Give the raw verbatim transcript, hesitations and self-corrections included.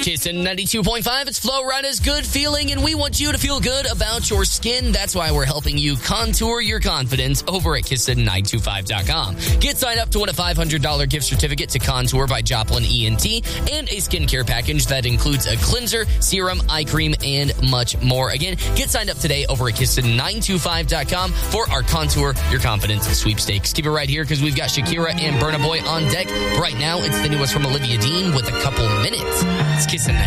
Kissin' ninety-two point five, it's Flo Rida's Good Feeling, and we want you to feel good about your skin. That's why we're helping you contour your confidence over at Kissin nine two five dot com. Get signed up to win a five hundred dollars gift certificate to Contour by Joplin E N T and a skincare package that includes a cleanser, serum, eye cream, and much more. Again, get signed up today over at Kissin nine two five dot com for our Contour Your Confidence sweepstakes. Keep it right here because we've got Shakira and Burna Boy on deck. Right now, it's the newest from Olivia Dean with a couple minutes. It's Kissin'